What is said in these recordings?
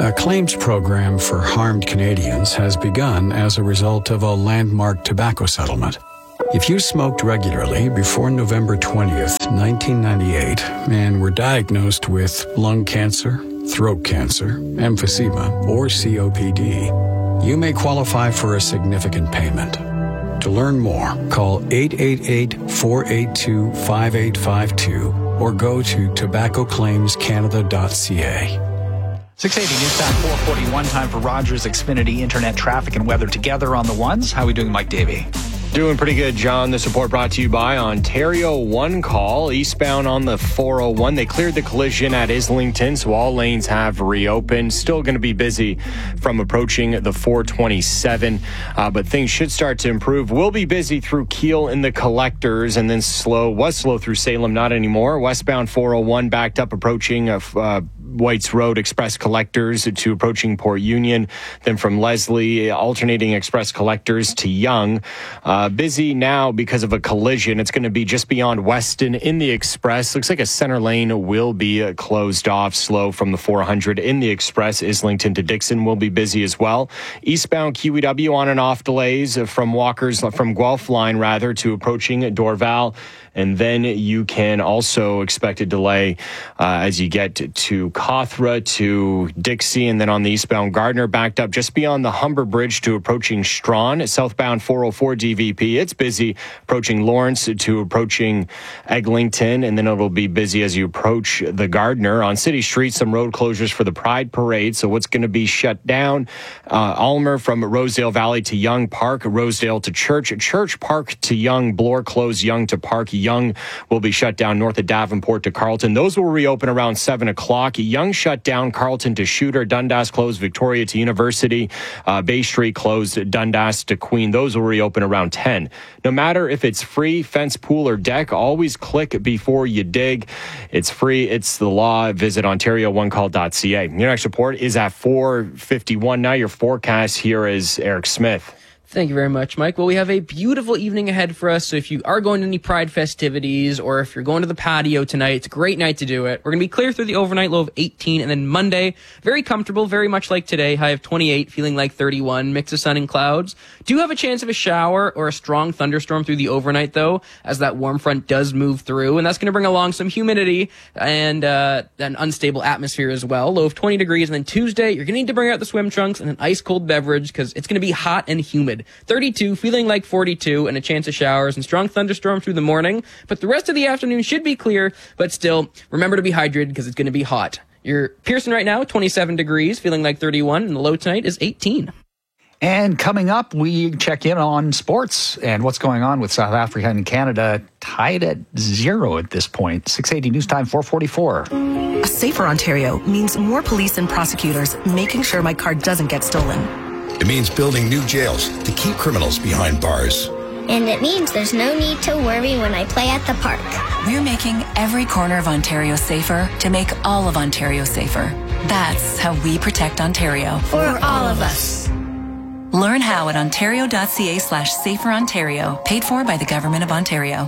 A claims program for harmed Canadians has begun as a result of a landmark tobacco settlement. If you smoked regularly before November 20th, 1998, and were diagnosed with lung cancer, throat cancer, emphysema, or COPD, you may qualify for a significant payment. To learn more, call 888-482-5852 or go to tobaccoclaimscanada.ca. 680 News Time 441, time for Rogers Xfinity Internet traffic and weather together on the ones. How are we doing, Mike Davey? Doing pretty good, John. This report brought to you by Ontario One Call. Eastbound on the 401. They cleared the collision at Islington, so all lanes have reopened. Still going to be busy from approaching the 427, but things should start to improve. We'll be busy through Keele in the collectors, and then was slow through Salem, not anymore. Westbound 401 backed up approaching Whites Road Express collectors to approaching Port Union. Then from Leslie, alternating Express collectors to Yonge. Busy now because of a collision. It's going to be just beyond Weston in the Express. Looks like a center lane will be closed off. Slow from the 400 in the Express. Islington to Dixon will be busy as well. Eastbound QEW on and off delays from Guelph line to approaching Dorval. And then you can also expect a delay as you get to Cawthra to Dixie, and then on the eastbound Gardner backed up just beyond the Humber Bridge to approaching Strawn. Southbound 404 DVP, it's busy approaching Lawrence to approaching Eglinton, and then it'll be busy as you approach the Gardner. On City Street, some road closures for the Pride Parade, so what's going to be shut down? Almer from Rosedale Valley to Yonge Park, Rosedale to Church, Church Park to Yonge, Bloor closed Yonge to Park. Yonge will be shut down north of Davenport to Carleton. Those will reopen around 7 o'clock. Yonge shut down, Carleton to Shooter, Dundas closed, Victoria to University, Bay Street closed, Dundas to Queen. Those will reopen around 10. No matter if it's free, fence, pool, or deck, always click before you dig. It's free. It's the law. Visit OntarioOneCall.ca. Your next report is at 4:51. Now your forecast here is Eric Smith. Thank you very much, Mike. Well, we have a beautiful evening ahead for us, so if you are going to any Pride festivities or if you're going to the patio tonight, it's a great night to do it. We're going to be clear through the overnight, low of 18, and then Monday, very comfortable, very much like today, high of 28, feeling like 31, mix of sun and clouds. Do have a chance of a shower or a strong thunderstorm through the overnight, though, as that warm front does move through, and that's going to bring along some humidity and an unstable atmosphere as well, low of 20 degrees, and then Tuesday, you're going to need to bring out the swim trunks and an ice-cold beverage because it's going to be hot and humid. 32, feeling like 42, and a chance of showers and strong thunderstorm through the morning. But the rest of the afternoon should be clear, but still, remember to be hydrated because it's going to be hot. You're Pearson right now, 27 degrees, feeling like 31, and the low tonight is 18. And coming up, we check in on sports and what's going on with South Africa and Canada, tied at 0 at this point. 680 News Time 444. A safer Ontario means more police and prosecutors making sure my car doesn't get stolen. It means building new jails to keep criminals behind bars. And it means there's no need to worry when I play at the park. We're making every corner of Ontario safer to make all of Ontario safer. That's how we protect Ontario. For all of us. Learn how at ontario.ca/saferontario, paid for by the Government of Ontario.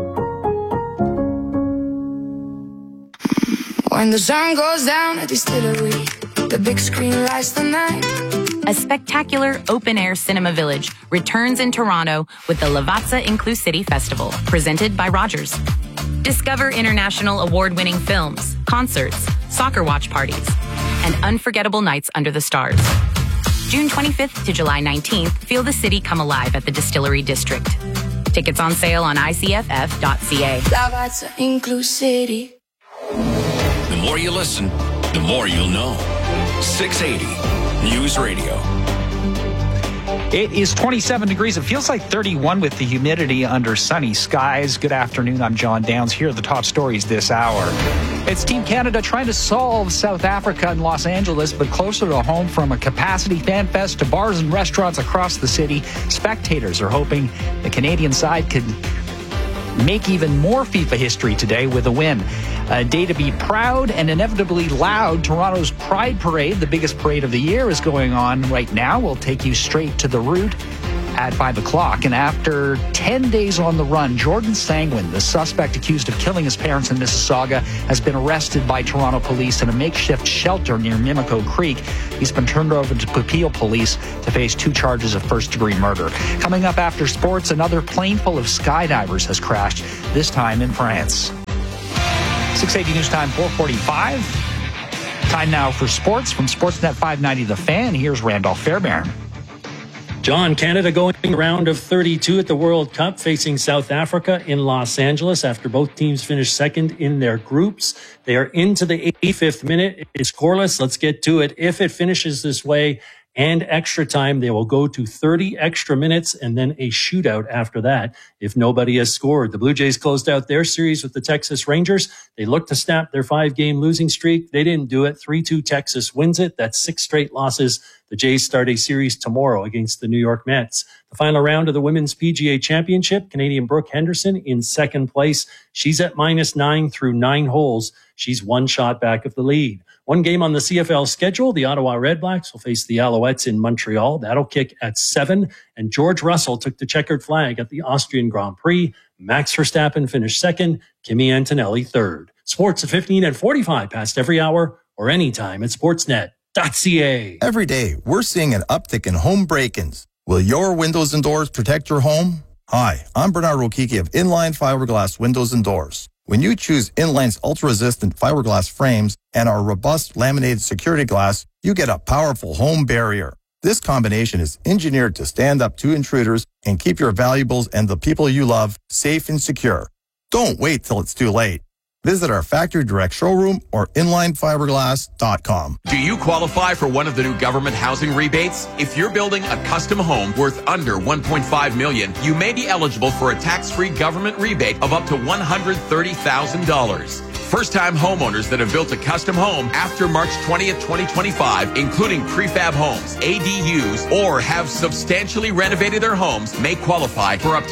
When the sun goes down at the distillery, the big screen lights the night. A spectacular open-air cinema village returns in Toronto with the Lavazza Inclusivity Festival, presented by Rogers. Discover international award-winning films, concerts, soccer watch parties, and unforgettable nights under the stars. June 25th to July 19th, feel the city come alive at the Distillery District. Tickets on sale on icff.ca. Lavazza Inclusivity. The more you listen, the more you'll know. 680 News Radio. It is 27 degrees. It feels like 31 with the humidity under sunny skies. Good afternoon. I'm John Downs. Here are the top stories this hour. It's Team Canada trying to solve South Africa and Los Angeles, but closer to home from a capacity fan fest to bars and restaurants across the city. Spectators are hoping the Canadian side could make even more FIFA history today with a win. A day to be proud and inevitably loud. Toronto's Pride Parade, the biggest parade of the year, is going on right now. We'll take you straight to the route at 5 o'clock. And after 10 days on the run, Jordan Sangwin, the suspect accused of killing his parents in Mississauga, has been arrested by Toronto police in a makeshift shelter near Mimico Creek. He's been turned over to Pupil police to face 2 charges of first-degree murder. Coming up after sports, another plane full of skydivers has crashed, this time in France. 680 News Time, 4:45. Time now for sports from Sportsnet 590 The Fan. Here's Randolph Fairbairn. John, Canada going round of 32 at the World Cup, facing South Africa in Los Angeles after both teams finished second in their groups. They are into the 85th minute. It's scoreless. Let's get to it. If it finishes this way and extra time, they will go to 30 extra minutes and then a shootout after that if nobody has scored. The Blue Jays closed out their series with the Texas Rangers. They looked to snap their 5-game losing streak. They didn't do it. 3-2 Texas wins it. That's 6 straight losses. The Jays start a series tomorrow against the New York Mets. The final round of the Women's PGA Championship, Canadian Brooke Henderson in second place. She's at -9 through 9 holes. She's 1 shot back of the lead. 1 game on the CFL schedule. The Ottawa Redblacks will face the Alouettes in Montreal. That'll kick at 7. And George Russell took the checkered flag at the Austrian Grand Prix. Max Verstappen finished second. Kimi Antonelli third. Sports at 15 and 45 past every hour or anytime at sportsnet.ca. Every day, we're seeing an uptick in home break-ins. Will your windows and doors protect your home? Hi, I'm Bernard Rokiki of Inline Fiberglass Windows and Doors. When you choose Inline's ultra-resistant fiberglass frames and our robust laminated security glass, you get a powerful home barrier. This combination is engineered to stand up to intruders and keep your valuables and the people you love safe and secure. Don't wait till it's too late. Visit our factory direct showroom or inlinefiberglass.com. Do you qualify for one of the new government housing rebates? If you're building a custom home worth under $1.5 million, you may be eligible for a tax-free government rebate of up to $130,000. First-time homeowners that have built a custom home after March 20th, 2025, including prefab homes, ADUs, or have substantially renovated their homes, may qualify for up to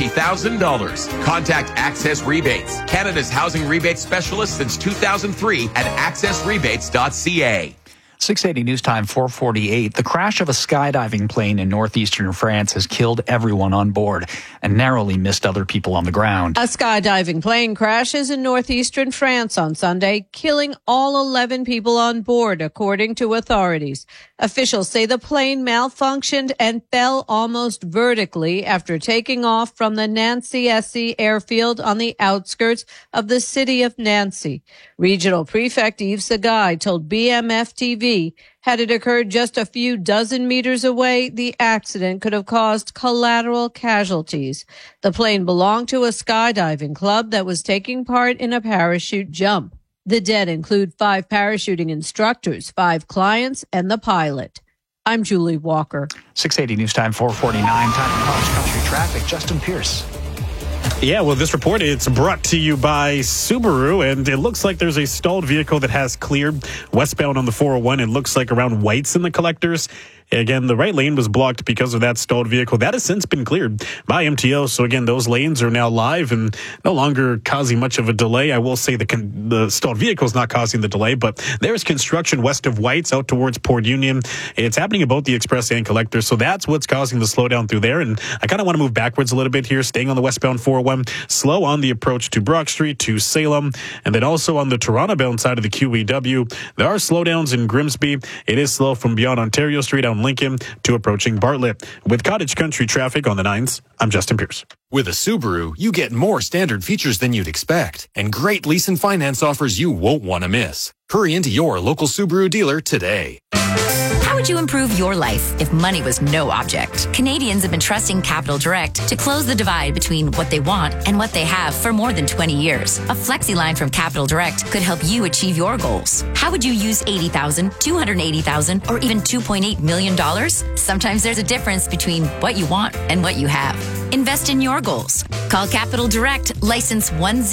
$60,000. Contact Access Rebates, Canada's housing rebate specialist since 2003 at accessrebates.ca. 680 News Time, 4:48. The crash of a skydiving plane in northeastern France has killed everyone on board and narrowly missed other people on the ground. A skydiving plane crashes in northeastern France on Sunday, killing all 11 people on board, according to authorities. Officials say the plane malfunctioned and fell almost vertically after taking off from the Nancy-Essy airfield on the outskirts of the city of Nancy. Regional Prefect Yves Sagai told BMF TV, had it occurred just a few dozen meters away, the accident could have caused collateral casualties. The plane belonged to a skydiving club that was taking part in a parachute jump. The dead include 5 parachuting instructors, 5 clients, and the pilot. I'm Julie Walker. 680 News Time, 4:49. Time for cross country traffic. Justin Pierce. Yeah, well, this report, it's brought to you by Subaru, and it looks like there's a stalled vehicle that has cleared westbound on the 401. It looks like around White's in the Collectors. Again, the right lane was blocked because of that stalled vehicle. That has since been cleared by MTO. So again, those lanes are now live and no longer causing much of a delay. I will say the stalled vehicle is not causing the delay, but there's construction west of White's out towards Port Union. It's happening at both the Express and Collector. So that's what's causing the slowdown through there. And I kind of want to move backwards a little bit here, staying on the westbound 401, slow on the approach to Brock Street, to Salem, and then also on the Toronto bound side of the QEW. There are slowdowns in Grimsby. It is slow from beyond Ontario Street on Lincoln to approaching Bartlett. With Cottage Country traffic on the 9s, I'm Justin Pierce. With a Subaru, you get more standard features than you'd expect and great lease and finance offers you won't want to miss. Hurry into your local Subaru dealer today. How would you improve your life if money was no object? Canadians have been trusting Capital Direct to close the divide between what they want and what they have for more than 20 years. A flexi line from Capital Direct could help you achieve your goals. How would you use $80,000, $280,000, or even $2.8 million? Sometimes there's a difference between what you want and what you have. Invest in your goals. Call Capital Direct, license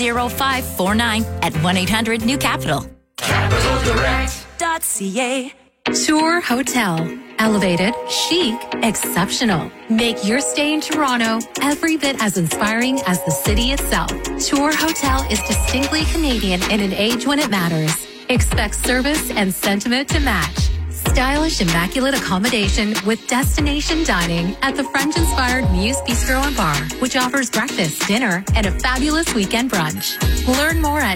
10549 at 1-800-NEW-CAPITAL. CapitalDirect.ca. Tour Hotel. Elevated, chic, exceptional. Make your stay in Toronto every bit as inspiring as the city itself. Tour Hotel is distinctly Canadian in an age when it matters. Expect service and sentiment to match. Stylish, immaculate accommodation with destination dining at the French-inspired Muse Bistro and Bar, which offers breakfast, dinner, and a fabulous weekend brunch. Learn more at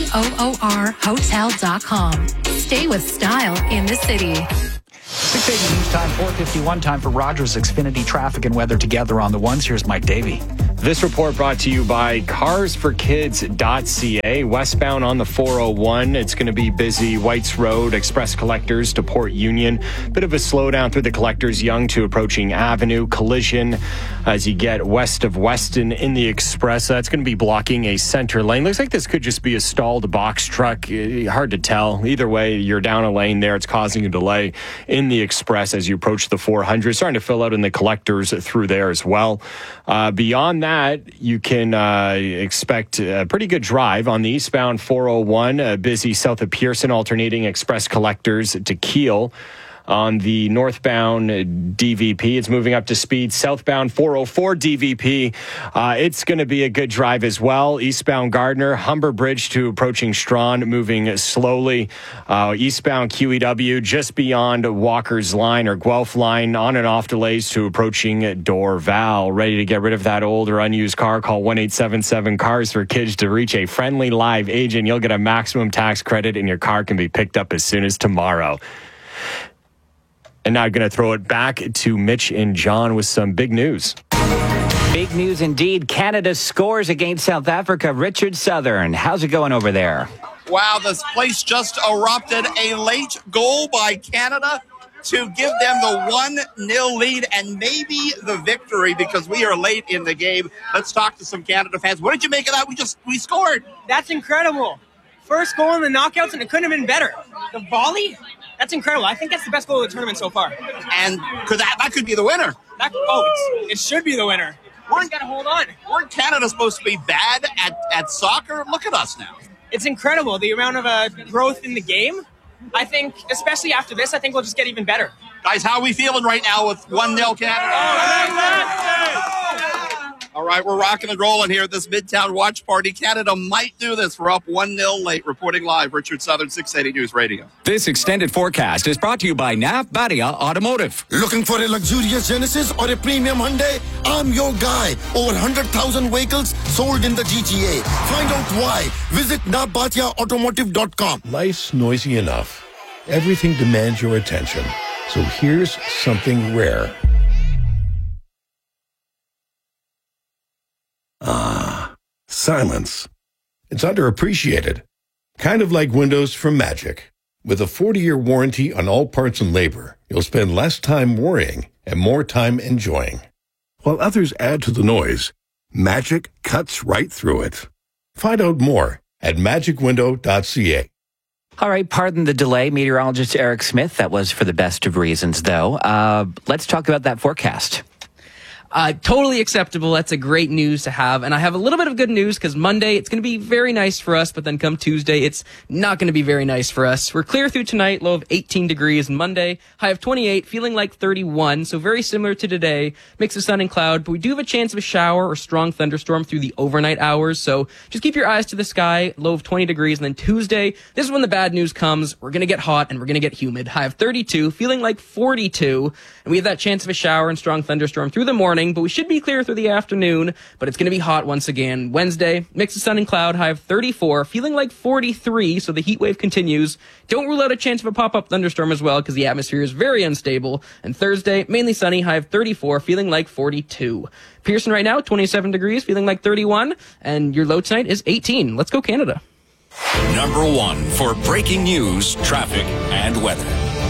TOORhotel.com. Stay with style in the city. 680 news time, 4:51 time for Rogers Xfinity traffic and weather together on the ones. Here's Mike Davey. This report brought to you by carsforkids.ca. Westbound on the 401. It's going to be busy. Whites Road, Express Collectors to Port Union. Bit of a slowdown through the Collectors, Young to approaching Avenue. Collision as you get west of Weston in the Express. That's going to be blocking a center lane. Looks like this could just be a stalled box truck. Hard to tell. Either way, you're down a lane there. It's causing a delay in the Express as you approach the 400. Starting to fill out in the Collectors through there as well. Beyond that, you can expect a pretty good drive on the eastbound 401, busy south of Pearson, alternating Express Collectors to Kiel. On the northbound DVP, it's moving up to speed. Southbound 404 DVP, it's going to be a good drive as well. Eastbound Gardner, Humber Bridge to approaching Strawn, moving slowly. Eastbound QEW, just beyond Walker's Line or Guelph Line, on and off delays to approaching Dorval. Ready to get rid of that old or unused car? Call 1-877-CARS for kids to reach a friendly live agent. You'll get a maximum tax credit and your car can be picked up as soon as tomorrow. And now I'm going to throw it back to Mitch and John with some big news. Big news indeed. Canada scores against South Africa. Richard Southern, how's it going over there? Wow, this place just erupted. A late goal by Canada to give them the 1-0 lead and maybe the victory because we are late in the game. Let's talk to some Canada fans. What did you make of that? We scored. That's incredible. First goal in the knockouts, and it couldn't have been better. The volley, that's incredible. I think that's the best goal of the tournament so far. And that could be the winner. It should be the winner. We're got to hold on. Weren't Canada supposed to be bad at soccer? Look at us now. It's incredible, the amount of growth in the game. I think, especially after this, I think we'll just get even better. Guys, how are we feeling right now with 1-0 Canada? All right, we're rocking and rolling here at this Midtown watch party. Canada might do this. We're up 1-0 late. Reporting live, Richard Southern, 680 News Radio. This extended forecast is brought to you by Nav Badia Automotive. Looking for a luxurious Genesis or a premium Hyundai? I'm your guy. Over 100,000 vehicles sold in the GTA. Find out why. Visit navbatiaautomotive.com. Life's noisy enough. Everything demands your attention. So here's something rare. Silence. It's underappreciated. Kind of like Windows from Magic. With a 40-year warranty on all parts and labor, you'll spend less time worrying and more time enjoying. While others add to the noise, Magic cuts right through it. Find out more at magicwindow.ca. All right, pardon the delay, meteorologist Eric Smith. That was for the best of reasons, though. Let's talk about that forecast. Totally acceptable. That's a great news to have. And I have a little bit of good news because Monday, it's going to be very nice for us. But then come Tuesday, it's not going to be very nice for us. We're clear through tonight, low of 18 degrees. And Monday, high of 28, feeling like 31. So very similar to today. Mix of sun and cloud. But we do have a chance of a shower or strong thunderstorm through the overnight hours. So just keep your eyes to the sky, low of 20 degrees. And then Tuesday, this is when the bad news comes. We're going to get hot and we're going to get humid. High of 32, feeling like 42. And we have that chance of a shower and strong thunderstorm through the morning. But we should be clear through the afternoon, but it's going to be hot once again. Wednesday, mix of sun and cloud, high of 34, feeling like 43, so the heat wave continues. Don't rule out a chance of a pop-up thunderstorm as well, because the atmosphere is very unstable. And Thursday, mainly sunny, high of 34, feeling like 42. Pearson right now, 27 degrees, feeling like 31, and your low tonight is 18. Let's go Canada. Number one for breaking news, traffic, and weather.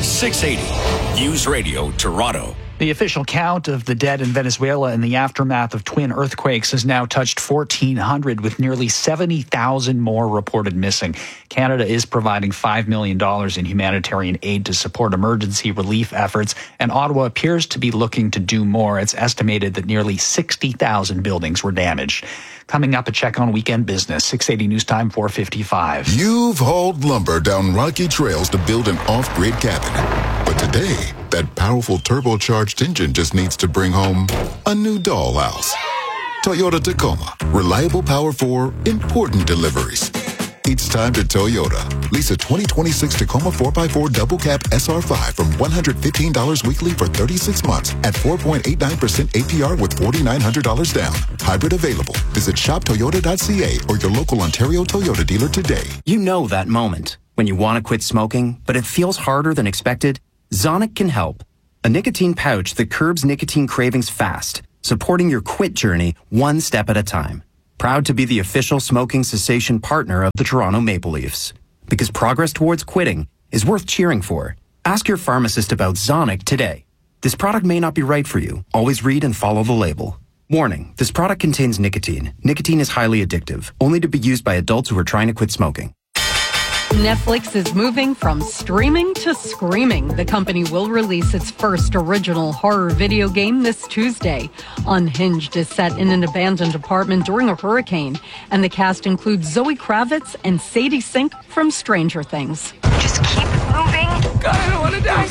680 News Radio Toronto. The official count of the dead in Venezuela in the aftermath of twin earthquakes has now touched 1,400, with nearly 70,000 more reported missing. Canada is providing $5 million in humanitarian aid to support emergency relief efforts, and Ottawa appears to be looking to do more. It's estimated that nearly 60,000 buildings were damaged. Coming up, a check on weekend business. 680 News Time, 4:55. You've hauled lumber down rocky trails to build an off-grid cabin. But today, that powerful turbocharged engine just needs to bring home a new dollhouse. Toyota Tacoma. Reliable power for important deliveries. It's time to Toyota. Lease a 2026 Tacoma 4x4 double cab SR5 from $115 weekly for 36 months at 4.89% APR with $4,900 down. Hybrid available. Visit shoptoyota.ca or your local Ontario Toyota dealer today. You know that moment when you want to quit smoking, but it feels harder than expected? Zonic can help. A nicotine pouch that curbs nicotine cravings fast, supporting your quit journey one step at a time. Proud to be the official smoking cessation partner of the Toronto Maple Leafs. Because progress towards quitting is worth cheering for. Ask your pharmacist about Zonic today. This product may not be right for you. Always read and follow the label. Warning, this product contains nicotine. Nicotine is highly addictive, only to be used by adults who are trying to quit smoking. Netflix is moving from streaming to screaming. The company will release its first original horror video game this Tuesday. Unhinged is set in an abandoned apartment during a hurricane, and the cast includes Zoe Kravitz and Sadie Sink from Stranger Things. Just keep moving. God, I don't want to die.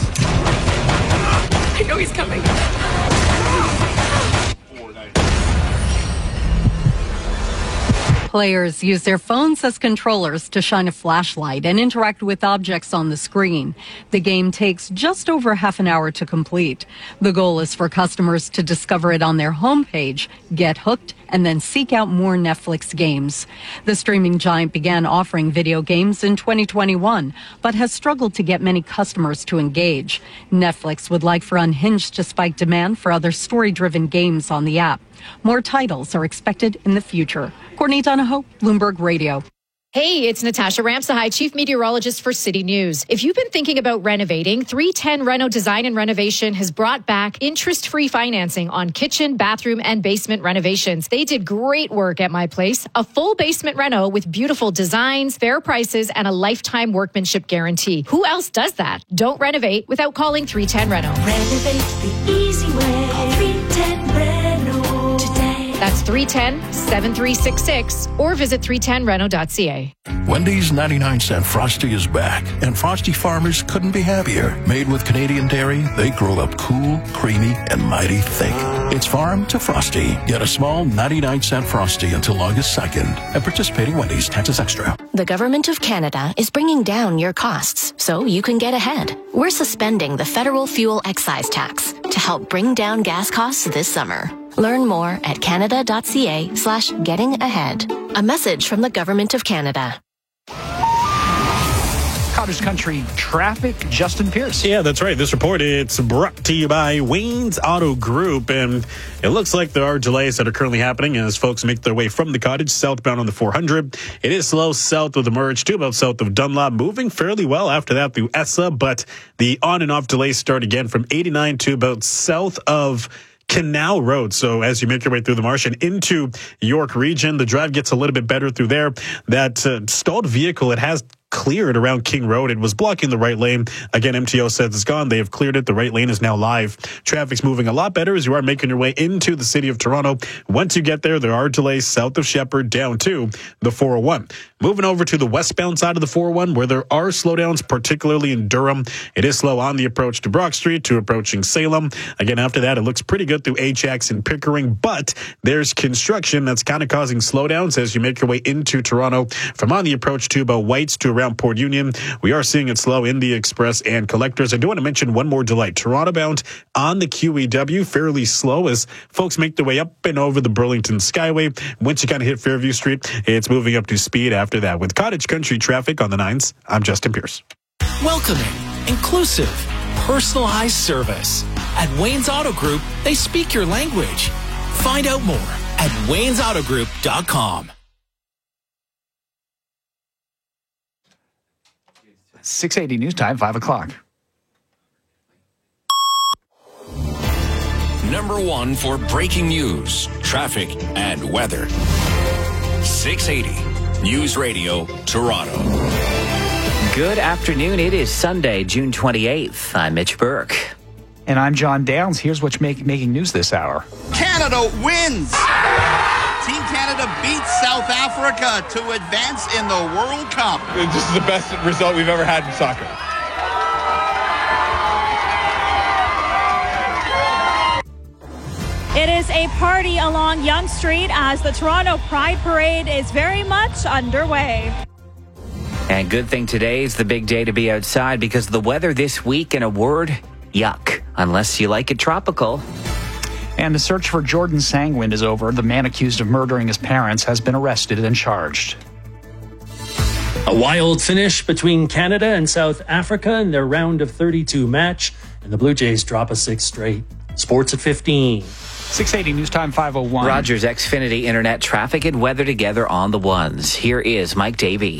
I know he's coming. Players use their phones as controllers to shine a flashlight and interact with objects on the screen. The game takes just over half an hour to complete. The goal is for customers to discover it on their homepage, get hooked, and then seek out more Netflix games. The streaming giant began offering video games in 2021, but has struggled to get many customers to engage. Netflix would like for Unhinged to spike demand for other story-driven games on the app. More titles are expected in the future. Courtney Donahoe, Bloomberg Radio. Hey, it's Natasha Ramsahai, Chief Meteorologist for City News. If you've been thinking about renovating, 310 Reno Design and Renovation has brought back interest-free financing on kitchen, bathroom, and basement renovations. They did great work at my place. A full basement reno with beautiful designs, fair prices, and a lifetime workmanship guarantee. Who else does that? Don't renovate without calling 310 Reno. Renovate the easy way. Call 310 Reno today. That's 310-7366 or visit 310reno.ca. Wendy's 99-cent Frosty is back, and Frosty farmers couldn't be happier. Made with Canadian dairy, they grow up cool, creamy, and mighty thick. It's farm to Frosty. Get a small 99-cent Frosty until August 2nd at participating Wendy's. Taxes extra. The Government of Canada is bringing down your costs so you can get ahead. We're suspending the federal fuel excise tax to help bring down gas costs this summer. Learn more at canada.ca/getting-ahead. A message from the Government of Canada. Cottage Country Traffic, Justin Pierce. Yeah, that's right. This report, it's brought to you by Wayne's Auto Group. And it looks like there are delays that are currently happening as folks make their way from the Cottage southbound on the 400. It is slow south of the merge to about south of Dunlop, moving fairly well after that through ESSA. But the on and off delays start again from 89 to about south of Canal Road. So as you make your way through the marsh and into York region, the drive gets a little bit better through there. That stalled vehicle, it has cleared around King Road. It was blocking the right lane. Again, MTO says it's gone. They have cleared it. The right lane is now live. Traffic's moving a lot better as you are making your way into the city of Toronto. Once you get there, there are delays south of Shepherd down to the 401. Moving over to the westbound side of the 401 where there are slowdowns, particularly in Durham. It is slow on the approach to Brock Street to approaching Salem. Again, after that, it looks pretty good through Ajax and Pickering, but there's construction that's kind of causing slowdowns as you make your way into Toronto from on the approach to about Whites to around Port Union. We are seeing it slow in the Express and Collectors. I do want to mention one more delay. Toronto bound on the QEW, fairly slow as folks make their way up and over the Burlington Skyway. Once you kind of hit Fairview Street, it's moving up to speed after that. With Cottage Country Traffic on the 9s, I'm Justin Pierce. Welcoming, inclusive, personalized service. At Wayne's Auto Group, they speak your language. Find out more at waynesautogroup.com. 680 news time, 5 o'clock. Number one for breaking news, traffic, and weather. 680 News Radio, Toronto. Good afternoon. It is Sunday, June 28th. I'm Mitch Burke. And I'm John Downs. Here's what's making news this hour. Canada wins! Team Canada beats South Africa to advance in the World Cup. This is the best result we've ever had in soccer. It is a party along Yonge Street as the Toronto Pride Parade is very much underway. And good thing today is the big day to be outside because the weather this week, in a word, yuck, unless you like it tropical. And the search for Jordan Sangwind is over. The man accused of murdering his parents has been arrested and charged. A wild finish between Canada and South Africa in their round of 32 match, and the Blue Jays drop a 6th straight. Sports at 15. 680 News Time 501. Rogers Xfinity Internet traffic and weather together on the ones. Here is Mike Davey.